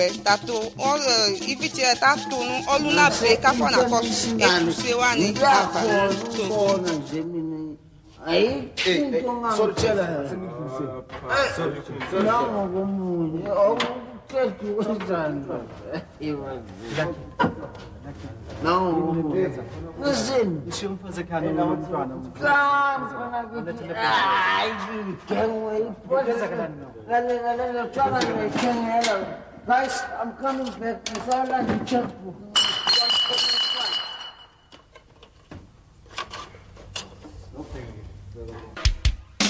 tato all iviti tato no oluna be ka for na cost e se wani ava to aí Sorry, não como eu quero que usando não listen deixa eu fazer cara no plano. ai que aí pode galera guys, I'm coming back. I saw like a checkbook.